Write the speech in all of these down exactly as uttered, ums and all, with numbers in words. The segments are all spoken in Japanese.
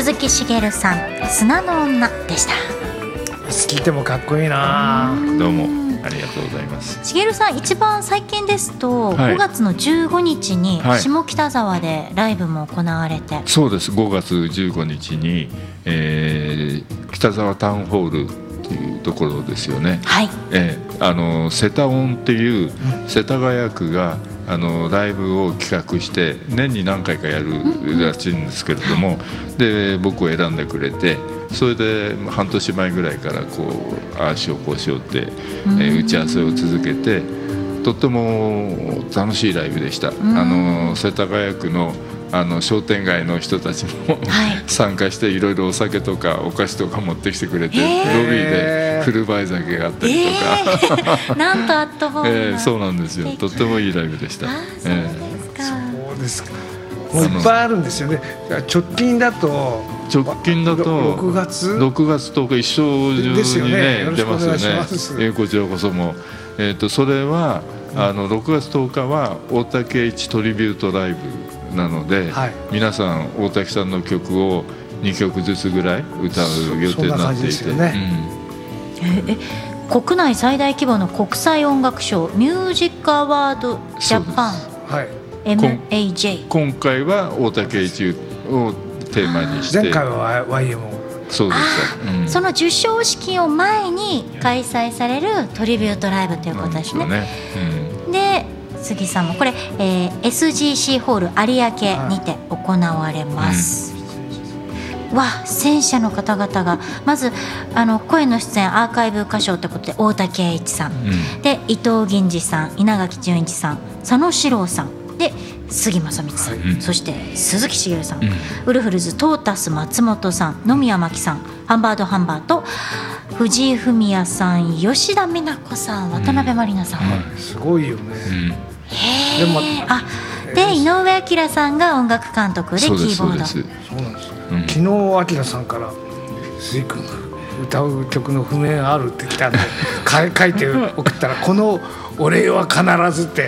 鈴木茂さん、砂の女でした。 聞いてもかっこいいな。 どうもありがとうございます。 茂さん、一番最近ですと、はい、ごがつのじゅうごにちに下北沢でライブも行われて、はい、 そうです。ごがつじゅうごにちに、えー、北沢タウンホールっていうところですよね。 はい。 えー、あのセタオンっていう世田谷区があのライブを企画して年に何回かやるらしいんですけれども、うん、で僕を選んでくれて、それで半年前ぐらいからこうああしようこうしようって、えー、打ち合わせを続けて、とっても楽しいライブでした。あの世田谷区のあの商店街の人たちも、はい、参加していろいろお酒とかお菓子とか持ってきてくれて、ロビーで振る舞い酒があったりとか、 えー、なんとアットホームな、 えー、そうなんですよ。とってもいいライブでした。 そうですか。 もういっぱいあるんですよね。直近だと直近だとろくがつろくがつとおか一生中に、ね、 ですよね。 出ますよね。えー、こちらこそも、えー、とそれはあのろくがつとおかは大竹一トリビュートライブなので、はい、皆さん大竹さんの曲をにきょくずつぐらい歌う予定になっていて、ね、 うん、ええ国内最大規模の国際音楽賞ミュージックアワードジャパン、はい、エムエージェー、 今回は大竹一をテーマにして、 前回は ワイエムオー、 そうでした、うん、 その授賞式を前に開催されるトリビュートライブということですね。ね、うん、で杉さんもこれ、えー、エスジーシー ホール有明にて行われます、うん、わ戦車の方々がまずあの声の出演アーカイブ歌唱ということで大竹栄一さん、うん、で伊藤銀次さん、稲垣淳一さん、佐野史郎さんで杉正光さん、はい、そして鈴木茂さん、うん、ウルフルズトータス松本さん、野宮真紀さん、ハンバードハンバーと藤井フミヤさん、吉田美奈子さん、渡辺満里奈さん、うん、 はい、すごいよね、うん、 へでもあで井上彰さんが音楽監督でキーボード。 そうなんです、うん、昨日彰さんから鈴木君が歌う曲の譜面あるって来たんで書いて送ったらこのお礼は必ずって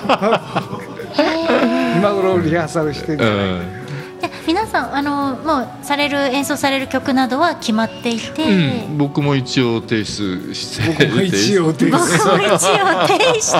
今頃リハーサルしてるんじゃない、うん、 皆さんあのもうされる演奏される曲などは決まっていて、 うん、僕も一応提出して僕も一応提出僕も一応提出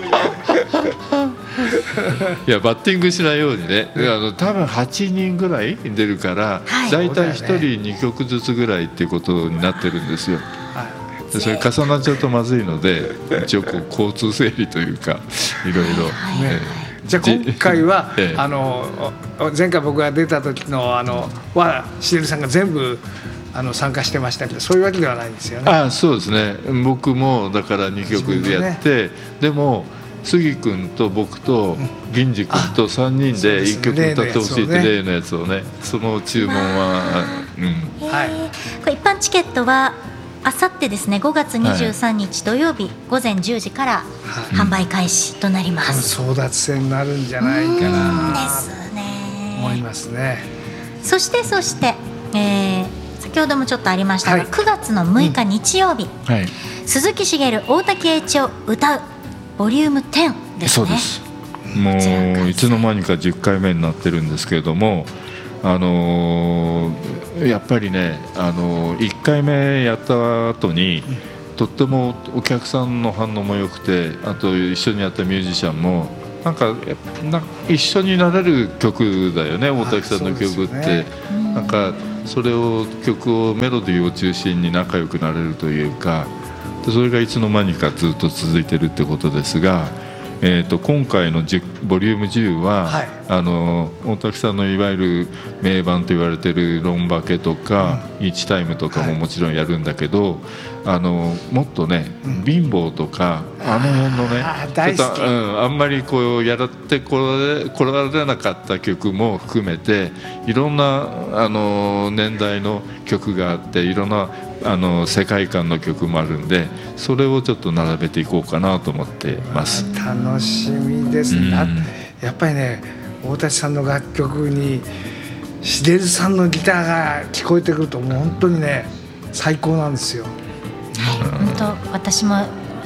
いやバッティングしないようにね、あの多分はちにんぐらい出るから、はい、だいたいひとりにきょくずつぐらいっていうことになってるんですよ、はい、でそれ重なっちゃうとまずいので一応こう交通整理というかいろいろ、 はいはいはい、じゃあ今回は、ええ、あの前回僕が出た時のあのはしげるさんが全部あの参加してましたけど、そういうわけではないんですよね。 あ、そうですね。僕もだからにきょくでやって、ね、でも杉君と僕と銀次君とさんにんでいっきょく歌ってほしいって例のやつをね、その注文は、 うん、はい、これ一般チケットはあさってですね、ごがつにじゅうさんにち土曜日ごぜんじゅうじから販売開始となります、 はい、争奪戦になるんじゃないかなですね、 思いますね。 そしてそして、えー、先ほどもちょっとありましたが、はい、くがつのむいか日曜日、うん、はい、鈴木茂大竹栄一を歌うボリュームじゅうですね。 そうです。もういつの間にかじゅっかいめになってるんですけれども、あのー、やっぱりね、あのー、いっかいめやった後にとってもお客さんの反応も良くて、あと一緒にやったミュージシャンもなんかなんか一緒になれる曲だよね、大竹さんの曲って、ね、なんかそれを曲をメロディーを中心に仲良くなれるというか、それがいつの間にかずっと続いてるってことですが、えー、と今回のボリュームじゅうは、はい、あの大竹さんのいわゆる名盤と言われてるロンバケとか、うん、イーチタイムとかももちろんやるんだけど、はい、あのもっとね、うん、貧乏とかあの辺のね、 あ, 大好き、 うん、あんまりこうやらってこられ、こられなかった曲も含めていろんなあの年代の曲があって、いろんなあの世界観の曲もあるんで、それをちょっと並べていこうかなと思ってます。 楽しみですね、うん、やっぱりね、大竹さんの楽曲にしげるさんのギターが聞こえてくるともう本当にね最高なんですよ。 はい、本当私も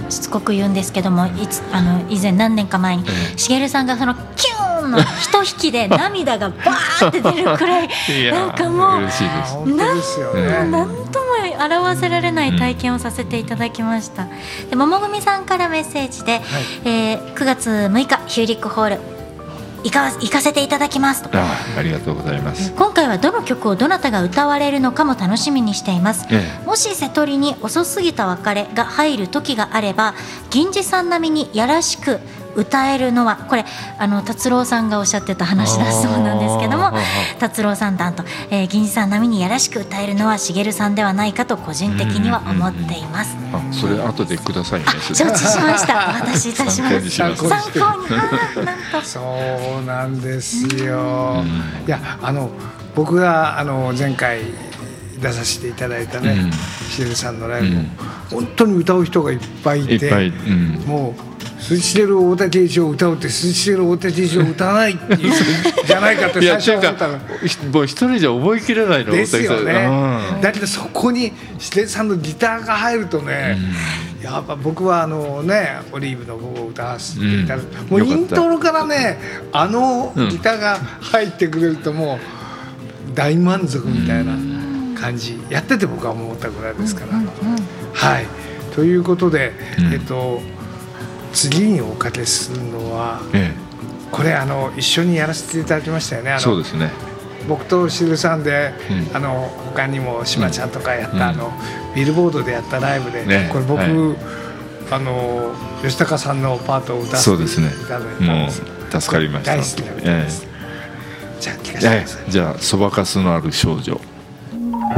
しつこく言うんですけども、いつあの以前何年か前に、ええ、しげるさんがそのキューンの一引きで涙がバーって出るくらいなんかもう嬉しいです。 何何とも表せられない体験をさせていただきました。で桃組さんからメッセージで、はい、えー、くがつむいかヒューリックホール行か、行かせていただきますと。 あ, ありがとうございます。 今回はどの曲をどなたが歌われるのかも楽しみにしています、ええ、もし瀬戸りに遅すぎた別れが入る時があれば銀次さん並みにやらしく歌えるのは、これあの達郎さんがおっしゃってた話だそうなんですけども、達郎さん団と、えー、銀次さん並みにやらしく歌えるのはしげるさんではないかと個人的には思っています。 あ、それ後でくださいね。 承知しました。私いたします。参考に。参考に。なんと。 そうなんですよ。いや、あの僕があの前回出させていただいたね、しげるさんのライブも、うん、本当に歌う人がいっぱいいて、いっぱい、うん、もうスチレル大竹一を歌うってスチレル大竹一を歌わないっていうじゃないかって最初は思ったの。 もう一人じゃ覚えきれないのですよね。だけどそこにしげるさんのギターが入るとね、うん、やっぱ僕はあのねオリーブの午後を歌わせていただいて、うん、もうイントロからねあのギターが入ってくれるともう大満足みたいな感じ、やってて僕は思ったぐらいですから、うんうんうん、はい。ということで、うん、えっと次におかけするのは、ええ、これあの一緒にやらせていただきましたよね。あのそうですね。 僕としげるさんで、うん、あの他にもしまちゃんとかやった、うん、あのビルボードでやったライブで、ね、これ僕、はい、あの吉高さんのパートを歌わせていただいたんです。 もう助かりました。 大好きな歌です、 ええ、 じゃあ聞かせてください。 ええ、じゃあそばかすのある少女。